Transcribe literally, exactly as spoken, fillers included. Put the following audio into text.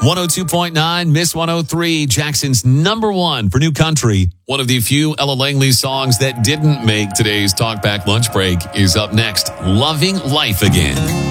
one oh two point nine, Miss one oh three, Jackson's number one for new country. One of the few Ella Langley songs that didn't make today's Talkback lunch break is up next, Loving Life Again.